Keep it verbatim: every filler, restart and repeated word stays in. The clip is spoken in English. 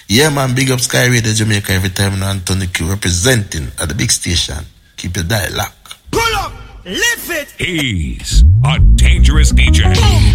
Yeah, man, big up Sky Radio Jamaica every time. And Anthony Q representing at the big station. Keep your dial locked. Pull up, lift it. He's a dangerous D J.